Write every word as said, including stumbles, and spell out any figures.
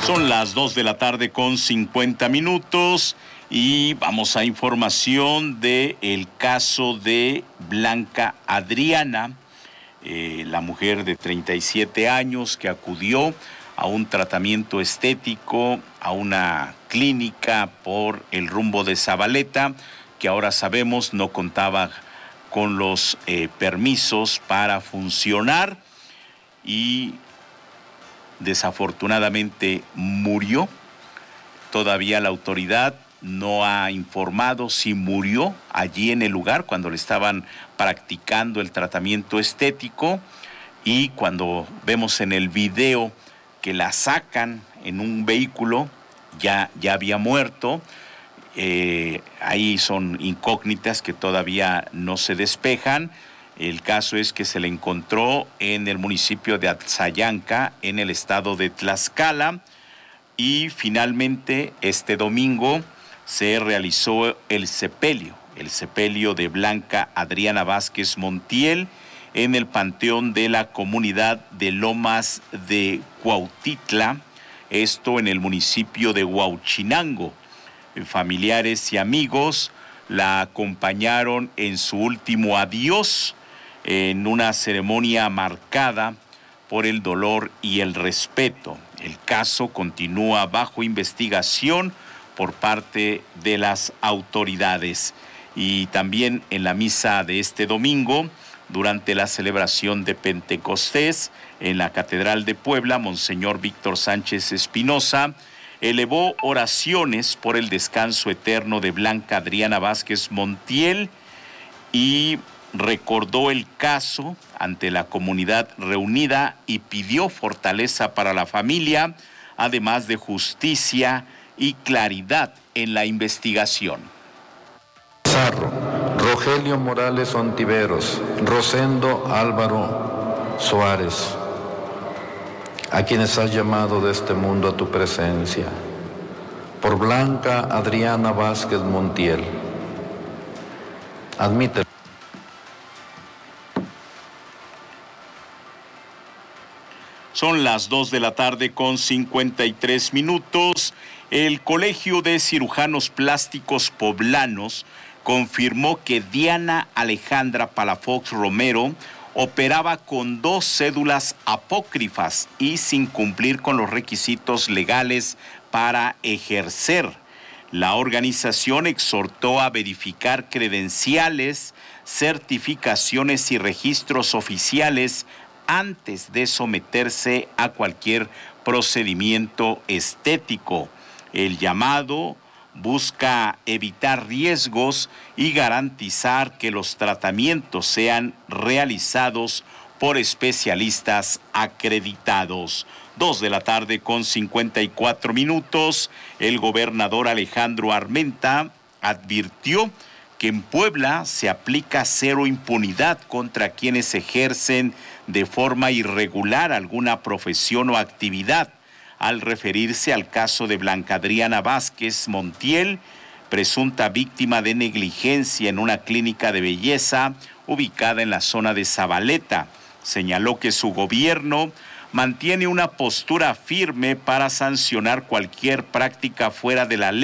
Son las dos de la tarde con cincuenta minutos y vamos a información de el caso de Blanca Adriana, eh, la mujer de treinta y siete años que acudió a un tratamiento estético, a una clínica por el rumbo de Zabaleta, que ahora sabemos no contaba con los eh, permisos para funcionar y desafortunadamente murió. Todavía la autoridad no ha informado si murió allí en el lugar cuando le estaban practicando el tratamiento estético, y cuando vemos en el video que la sacan en un vehículo, ya, ya había muerto. Eh, ahí son incógnitas que todavía no se despejan. El caso es que se le encontró en el municipio de Atzayanca, en el estado de Tlaxcala, y finalmente este domingo se realizó el sepelio, el sepelio de Blanca Adriana Vázquez Montiel en el panteón de la comunidad de Lomas de Cuautitla, esto en el municipio de Huauchinango. Familiares y amigos la acompañaron en su último adiós, en una ceremonia marcada por el dolor y el respeto. El caso continúa bajo investigación por parte de las autoridades. Y también en la misa de este domingo, durante la celebración de Pentecostés en la Catedral de Puebla, Monseñor Víctor Sánchez Espinosa elevó oraciones por el descanso eterno de Blanca Adriana Vázquez Montiel y recordó el caso ante la comunidad reunida y pidió fortaleza para la familia, además de justicia y claridad en la investigación. Pizarro, Rogelio Morales Ontiveros, Rosendo Álvaro Suárez, a quienes has llamado de este mundo a tu presencia, por Blanca Adriana Vázquez Montiel, admítelo. Son las dos de la tarde con cincuenta y tres minutos. El Colegio de Cirujanos Plásticos Poblanos confirmó que Diana Alejandra Palafox Romero operaba con dos cédulas apócrifas y sin cumplir con los requisitos legales para ejercer. La organización exhortó a verificar credenciales, certificaciones y registros oficiales antes de someterse a cualquier procedimiento estético. El llamado busca evitar riesgos y garantizar que los tratamientos sean realizados por especialistas acreditados. Dos de la tarde con cincuenta y cuatro minutos. El gobernador Alejandro Armenta advirtió que en Puebla se aplica cero impunidad contra quienes ejercen de forma irregular alguna profesión o actividad, al referirse al caso de Blanca Adriana Vázquez Montiel, presunta víctima de negligencia en una clínica de belleza ubicada en la zona de Zabaleta. Señaló que su gobierno mantiene una postura firme para sancionar cualquier práctica fuera de la ley.